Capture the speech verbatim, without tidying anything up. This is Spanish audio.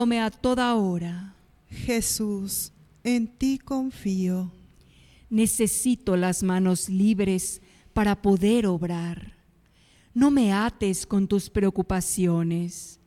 a toda hora. Jesús, en ti confío. Necesito las manos libres para poder obrar. No me ates con tus preocupaciones.